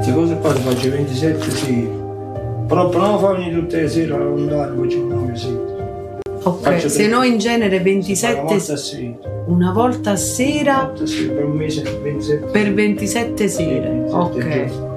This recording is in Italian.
Queste cose qua le faccio 27 sì. Però non farmi tutte le sere alla lontana, facciamo 9 sì. Ok, se no in genere 27 sì. una volta a sera Per un mese 27 per 27 sere. sì, Ok. giorni.